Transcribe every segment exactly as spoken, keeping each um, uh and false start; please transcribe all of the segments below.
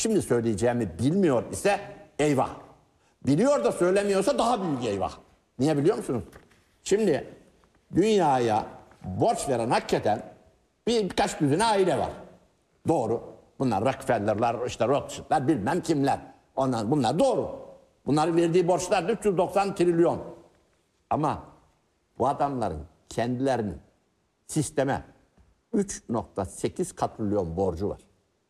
Şimdi söyleyeceğimi bilmiyor ise eyvah. Biliyor da söylemiyorsa daha büyük eyvah. Niye biliyor musunuz? Şimdi dünyaya borç veren hakikaten bir, birkaç düzine aile var. Doğru. Bunlar Rockefeller'lar, işte Rothschild'ler, bilmem kimler. Onlar, bunlar doğru. Bunların verdiği borçlar üç yüz doksan trilyon. Ama bu adamların kendilerinin sisteme üç nokta sekiz katrilyon borcu var.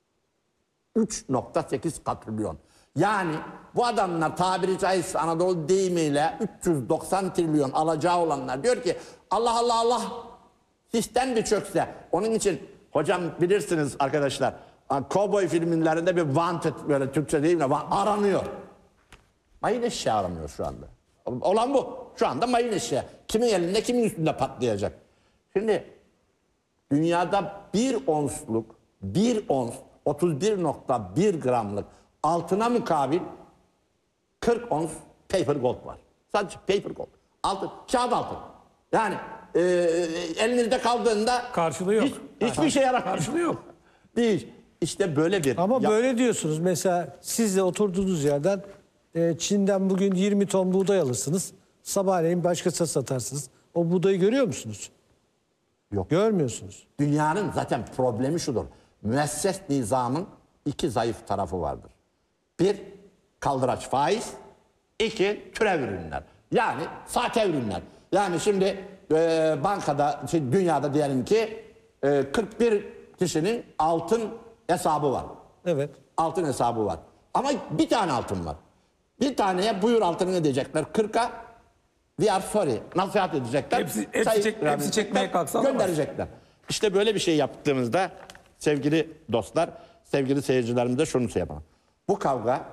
üç nokta sekiz katrilyon. Yani bu adamlar tabiri caizse Anadolu deyimiyle üç yüz doksan trilyon alacağı olanlar diyor ki Allah Allah Allah sistem bir çökse. Onun için hocam bilirsiniz arkadaşlar Cowboy filmlerinde bir wanted böyle Türkçe değil mi aranıyor. Mayın eşeği aranıyor şu anda. Olan bu. Şu anda mayın eşeği. Kimin elinde kimin üstünde patlayacak. Şimdi dünyada bir onsluk bir ons otuz bir nokta bir gramlık altına mukabil kırk ons paper gold var. Sadece paper gold. Altın, kağıt altın. Yani e, elinizde kaldığında karşılığı yok. Hiç, hiçbir şey yaramıyor. Karşılığı yok. Değil. İşte böyle bir... Ama böyle diyorsunuz. Mesela siz de oturduğunuz yerden e, Çin'den bugün yirmi ton buğday alırsınız. Sabahleyin başkasına satarsınız. O buğdayı görüyor musunuz? Yok. Görmüyorsunuz. Dünyanın zaten problemi şudur. Müesses nizamın iki zayıf tarafı vardır. Bir, kaldıraç faiz. İki, türev ürünler. Yani sahte ürünler. Yani şimdi e, bankada, şey, dünyada diyelim ki e, kırk bir kişinin altın hesabı var. Evet. Altın hesabı var. Ama bir tane altın var. Bir taneye buyur altını diyecekler. kırka we are sorry. Nasihat edecekler. Hepsi, hepsi, çek, hepsi çekmeye kalksa gönderecekler. İşte böyle bir şey yaptığımızda sevgili dostlar, sevgili seyircilerimiz de şunu şey yapalım. Bu kavga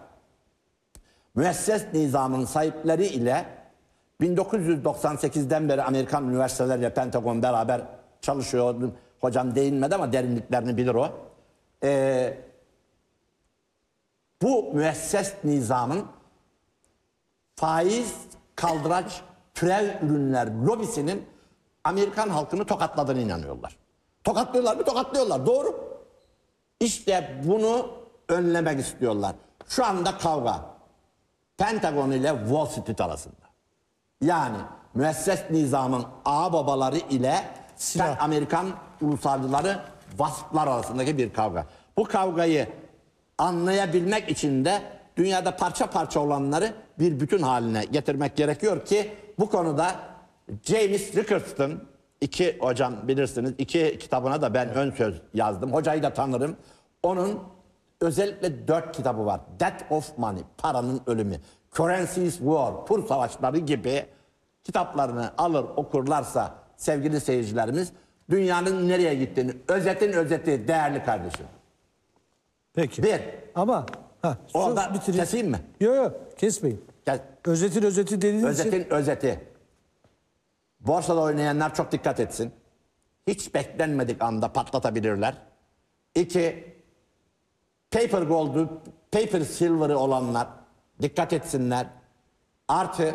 müesses nizamın sahipleri ile bin dokuz yüz doksan sekizden beri Amerikan üniversiteleriyle Pentagon beraber çalışıyor. Hocam değinmedi ama derinliklerini bilir o. Ee, bu müesses nizamın faiz, kaldıraç, türev ürünler lobisinin Amerikan halkını tokatladığını inanıyorlar. Tokatlıyorlar mı? Tokatlıyorlar. Doğru. İşte bunu önlemek istiyorlar. Şu anda kavga Pentagon ile Wall Street arasında. Yani müesses nizamın ağababaları ile Silah. Amerikan ulusalcıları, vasplar arasındaki bir kavga. Bu kavgayı anlayabilmek için de dünyada parça parça olanları bir bütün haline getirmek gerekiyor ki bu konuda James Rickards'ın iki hocam bilirsiniz iki kitabına da ben ön söz yazdım. Hocayı da tanırım. Onun özellikle dört kitabı var. Death of Money, paranın ölümü. Currencies War, kur savaşları gibi kitaplarını alır okurlarsa sevgili seyircilerimiz dünyanın nereye gittiğini, özetin özeti değerli kardeşim. Peki. Bir. Ama ha, Orada keseyim mi? Yok yok kesmeyin. Kes. Özetin özeti dediğiniz Özetin için... özeti. Borsada oynayanlar çok dikkat etsin. Hiç beklenmedik anda patlatabilirler. İki, paper gold'u, paper silver'ı olanlar dikkat etsinler. Artı,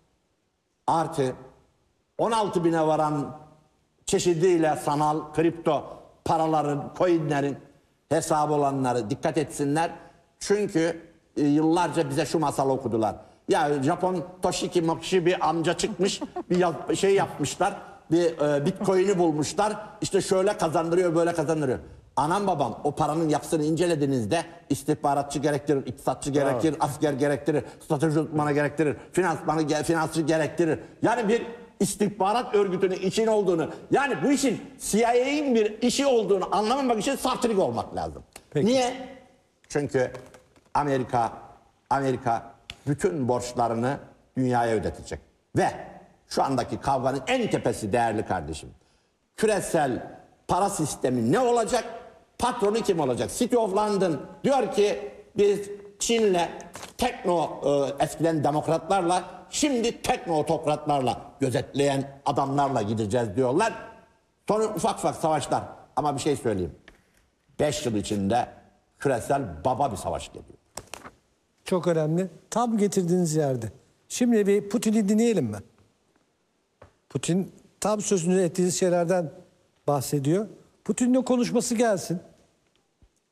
artı on altı bine varan çeşidiyle sanal kripto paraların, coinlerin hesabı olanları dikkat etsinler. Çünkü e, yıllarca bize şu masal okudular. Ya Japon Toshiki Mochishi bir amca çıkmış, bir yap, şey yapmışlar, bir e, bitcoin'i bulmuşlar. İşte şöyle kazandırıyor, böyle kazandırıyor. Anam babam o paranın yapısını incelediğinizde istihbaratçı gerektirir, iktisatçı gerektirir, evet. Asker gerektirir, strateji uzmanı gerektirir, finansmanı, finansçı gerektirir. Yani bir istihbarat örgütünün için olduğunu, yani bu işin C I A'nin bir işi olduğunu anlamamak için saftirik olmak lazım. Peki. Niye? Çünkü Amerika, Amerika bütün borçlarını dünyaya ödetecek. Ve şu andaki kavganın en tepesi değerli kardeşim. Küresel para sistemi ne olacak? Patronu kim olacak? City of London diyor ki biz Çin'le tekno e, eskiden demokratlarla şimdi tekno otokratlarla gözetleyen adamlarla gideceğiz diyorlar. Sonra ufak ufak savaşlar. Ama bir şey söyleyeyim. Beş yıl içinde küresel baba bir savaş geliyor. Çok önemli. Tam getirdiğiniz yerde. Şimdi bir Putin'i dinleyelim mi? Putin tam sözünü ettiğiniz şeylerden bahsediyor. Putin'in konuşması gelsin.